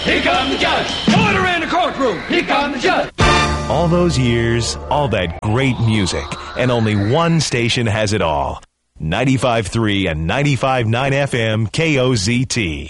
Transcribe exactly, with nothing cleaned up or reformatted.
Here comes the judge. Order in the courtroom. Here comes the judge. All those years, all that great music, and only one station has it all. ninety-five point three and ninety-five point nine F M K O Z T.